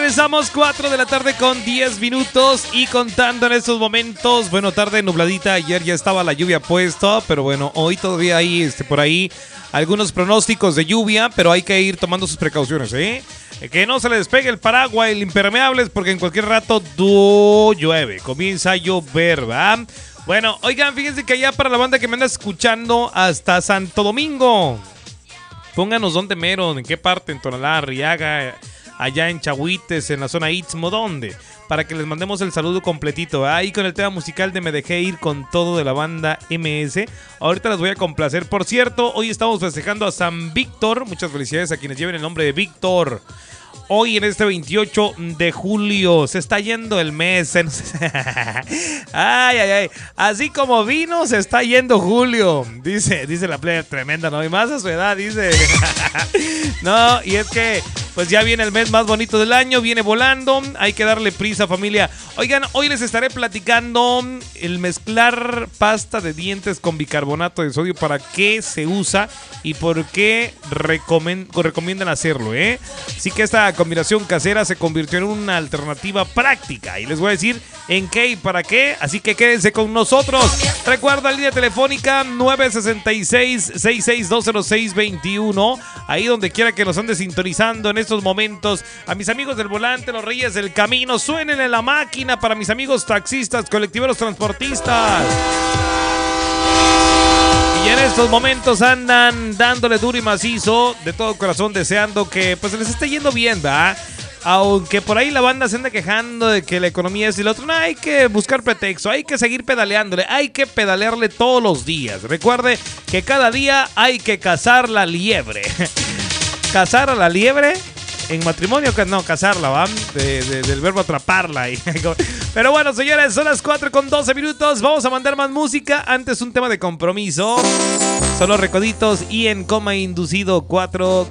Regresamos 4 de la tarde con 10 minutos y contando en estos momentos. Bueno, tarde nubladita, ayer ya estaba la lluvia puesta, pero bueno, hoy todavía hay por ahí algunos pronósticos de lluvia, pero hay que ir tomando sus precauciones, ¿eh? Que no se le despegue el paraguas, el impermeable, porque en cualquier rato llueve, comienza a llover, ¿verdad? Bueno, oigan, fíjense que allá para la banda que me anda escuchando hasta Santo Domingo, pónganos dónde mero, en qué parte, en Tonalá, Arriaga, allá en Chahuites, en la zona Istmo, ¿dónde? Para que les mandemos el saludo completito, ¿eh? Ahí con el tema musical de Me Dejé Ir con todo de la banda MS. Ahorita les voy a complacer. Por cierto, hoy estamos festejando a San Víctor. Muchas felicidades a quienes lleven el nombre de Víctor. Hoy en este 28 de julio se está yendo el mes. Ay. Así como vino, se está yendo julio. Dice la playa tremenda, ¿no? Y más a su edad, dice. No, y es que pues ya viene el mes más bonito del año, viene volando, hay que darle prisa, familia. Oigan, hoy les estaré platicando el mezclar pasta de dientes con bicarbonato de sodio, para qué se usa y por qué recomiendan hacerlo, ¿eh? Así que esta combinación casera se convirtió en una alternativa práctica y les voy a decir en qué y para qué, así que quédense con nosotros. Recuerda la línea telefónica 966-6620621, ahí donde quiera que nos ande sintonizando en estos momentos. A mis amigos del volante, los reyes del camino, suenen en la máquina. Para mis amigos taxistas, colectiveros, transportistas, y en estos momentos andan dándole duro y macizo, de todo corazón, deseando que pues les esté yendo bien, ¿verdad? Aunque por ahí la banda se anda quejando de que la economía es y lo otro, no, hay que buscar pretexto, hay que seguir pedaleándole, hay que pedalearle todos los días. Recuerde que cada día hay que cazar la liebre. ¿Cazar a la liebre? En matrimonio, no, cazarla, ¿va? Del verbo atraparla. Pero bueno, señores, son las 4:12. Vamos a mandar más música. Antes un tema de compromiso. Son los Recoditos y En Coma Inducido 4.